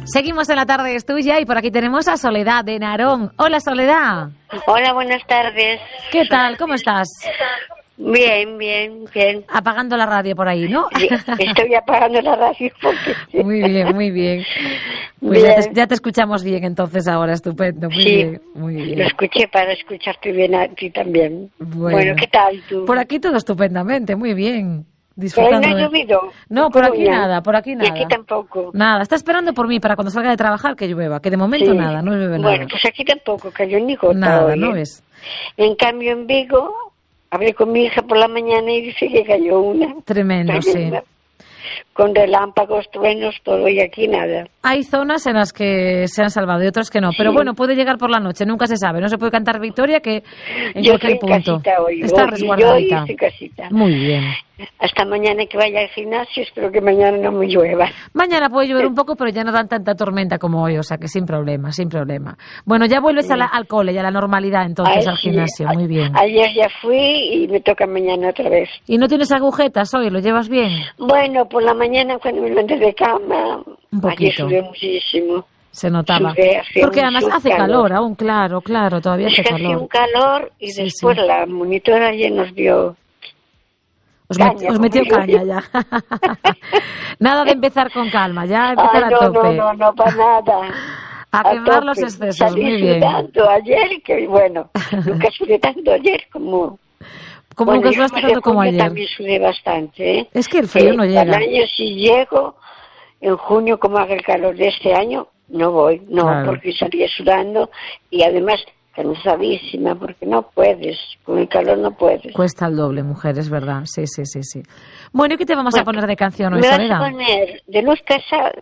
Seguimos en La Tarde es Tuya y por aquí tenemos a Soledad de Narón. Hola, Soledad. Hola, buenas tardes. ¿Qué tal? ¿Cómo estás? Bien. Apagando la radio por ahí, ¿no? Sí, estoy apagando la radio porque... Sí. Muy bien. Pues bien. ya te escuchamos bien entonces ahora, estupendo. Muy bien. Lo escuché para escucharte bien a ti también. Bueno, ¿qué tal tú? Por aquí todo estupendamente, muy bien. ¿Pero ahí Disfrutando. no ha llovido? No, por aquí nada. Y aquí tampoco. Nada, está esperando por mí para cuando salga de trabajar que llueva, que de momento nada, no llueve nada. Bueno, pues aquí tampoco cayó ni gota Nada, hoy, ¿no ves? En cambio en Vigo, hablé con mi hija por la mañana y dice que cayó una. Tremendo, sí. Con relámpagos, truenos, todo, y aquí nada. Hay zonas en las que se han salvado y otras que no, pero bueno, puede llegar por la noche, nunca se sabe, no se puede cantar victoria que en yo cualquier estoy en punto casita hoy. está resguardadita. Yo estoy casita. Muy bien. Hasta mañana que vaya al gimnasio, espero que mañana no me llueva. Mañana puede llover un poco, pero ya no dan tanta tormenta como hoy, o sea que sin problema. Bueno, ya vuelves al cole y a la normalidad entonces, al gimnasio, muy bien. Ayer ya fui y me toca mañana otra vez. ¿Y no tienes agujetas hoy? ¿Lo llevas bien? Bueno, por la mañana cuando me levanté de cama, Un poquito. ayer subió muchísimo. Se notaba. Hacía Porque además hace calor aún, claro, todavía hace calor. Hacía un calor y Sí, después la monitora ayer nos dio... Os metió caña ya. Nada de empezar con calma, ya empezar a tope. No, para nada. A quemar los excesos, salí muy bien. sudando ayer, que bueno, nunca sudé tanto ayer como... Como nunca sudaste tanto como ayer. También sudé bastante, ¿eh? Es que el frío no llega. Al año si llego, en junio como haga el calor de este año, no voy, claro. Porque salía sudando y además... cansadísima, porque no puedes, con el calor no puedes. Cuesta el doble, mujer, es verdad, sí. Bueno, ¿y qué te vamos a poner de canción hoy, Soledad? Me vas a poner de Luz Casal,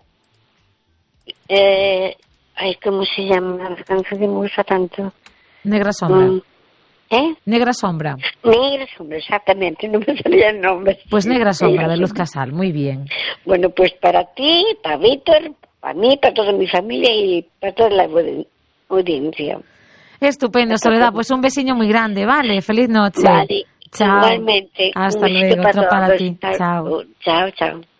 ¿cómo se llama? La canción que me gusta tanto. Negra Sombra. Negra Sombra, exactamente, no me salía el nombre. Pues Negra Sombra, de Luz Casal, muy bien. Bueno, pues para ti, para Víctor, para mí, para toda mi familia y para toda la audiencia. Estupendo, Soledad, pues un besiño muy grande, ¿vale? Feliz noche. Vale, chao. Igualmente. Hasta luego, otro para ti. Chao. Chao.